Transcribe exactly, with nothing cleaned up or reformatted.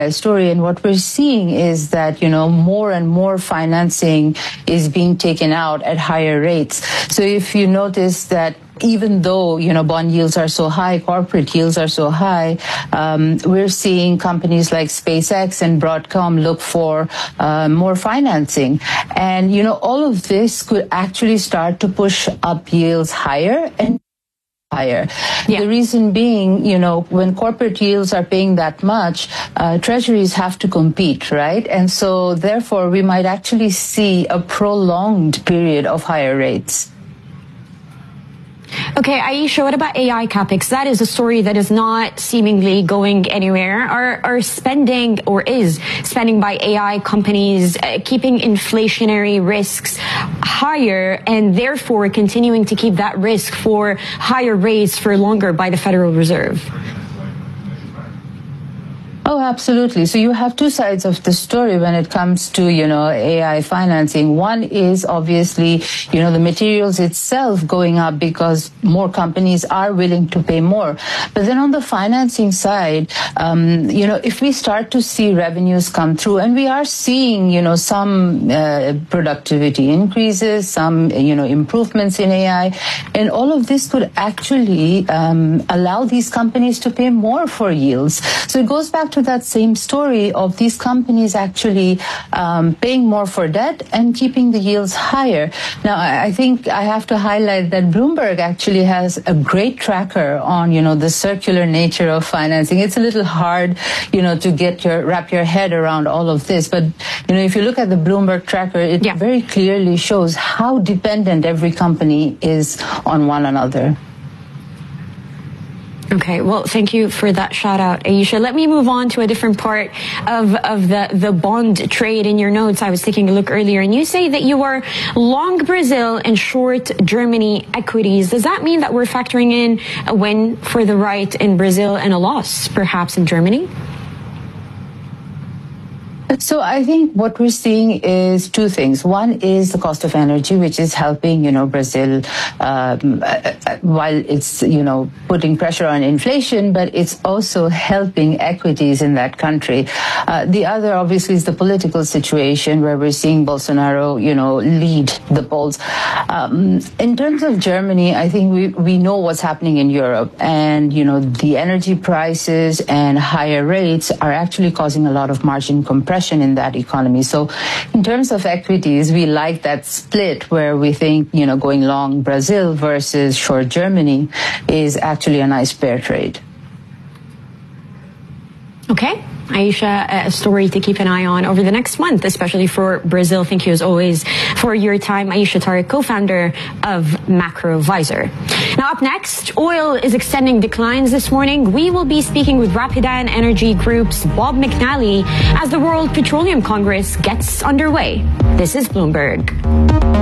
story, and what we're seeing is that, you know, more and more financing is being taken out at higher rates. So if you notice that even though, you know, bond yields are so high, corporate yields are so high, um, we're seeing companies like SpaceX and Broadcom look for uh, more financing. And, you know, all of this could actually start to push up yields higher and higher. Yeah. The reason being, you know, when corporate yields are paying that much, uh, treasuries have to compete, right? And so therefore we might actually see a prolonged period of higher rates. Okay, Aisha, what about A I capex? That is a story that is not seemingly going anywhere. Are, are spending, or is spending by A I companies uh, keeping inflationary risks higher and therefore continuing to keep that risk for higher rates for longer by the Federal Reserve? Oh, absolutely. So you have two sides of the story when it comes to, you know, A I financing. One is obviously, you know, the materials itself going up because more companies are willing to pay more. But then on the financing side, um, you know, if we start to see revenues come through, and we are seeing, you know, some uh, productivity increases, some, you know, improvements in A I, and all of this could actually um, allow these companies to pay more for yields. So it goes back to that same story of these companies actually um, paying more for debt and keeping the yields higher. Now, I think I have to highlight that Bloomberg actually has a great tracker on, you know, the circular nature of financing. It's a little hard, you know, to get your wrap your head around all of this. But, you know, if you look at the Bloomberg tracker, it yeah. very clearly shows how dependent every company is on one another. Okay, well, thank you for that shout out, Aisha. Let me move on to a different part of, of the, the bond trade. In your notes, I was taking a look earlier, and you say that you are long Brazil and short Germany equities. Does that mean that we're factoring in a win for the right in Brazil and a loss, perhaps, in Germany? So I think what we're seeing is two things. One is the cost of energy, which is helping, you know, Brazil, um, while it's, you know, putting pressure on inflation, but it's also helping equities in that country. Uh, the other, obviously, is the political situation where we're seeing Bolsonaro, you know, lead the polls. Um, in terms of Germany, I think we, we know what's happening in Europe, and, you know, the energy prices and higher rates are actually causing a lot of margin compression in that economy. So in terms of equities, we like that split where we think, you know, going long Brazil versus short Germany is actually a nice pair trade. Okay. Aisha, a story to keep an eye on over the next month, especially for Brazil. Thank you as always for your time. Aisha Tariq, co-founder of Macrovisor. Now up next, oil is extending declines this morning. We will be speaking with Rapidan Energy Group's Bob McNally as the World Petroleum Congress gets underway. This is Bloomberg.